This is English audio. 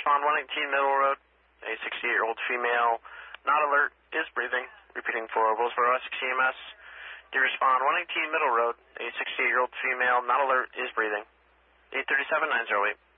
respond 118 Middle Road, a 68-year-old female, not alert, is breathing. Repeating for Willsboro Essex EMS. Do you respond 118 Middle Road, a 68-year-old female, not alert, is breathing. 837-908.